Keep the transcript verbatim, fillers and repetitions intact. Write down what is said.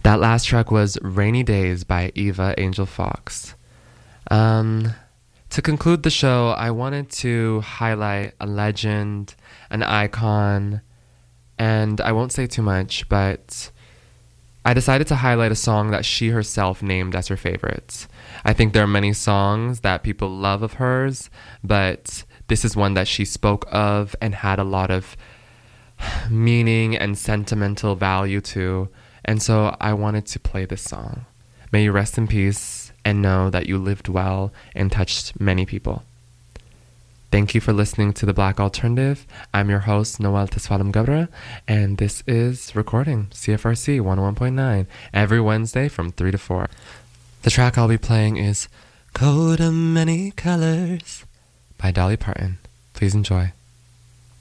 That last track was Rainy Days by Eva Angel Fox. Um, to conclude the show, I wanted to highlight a legend, an icon, and I won't say too much, but I decided to highlight a song that she herself named as her favorites. I think there are many songs that people love of hers, but this is one that she spoke of and had a lot of meaning and sentimental value to. And so I wanted to play this song. May you rest in peace and know that you lived well and touched many people. Thank you for listening to The Black Alternative. I'm your host, Noel Tesfalem Gabra, and this is Recording, C F R C one oh one point nine, every Wednesday from three to four. The track I'll be playing is Coat of Many Colors by Dolly Parton. Please enjoy.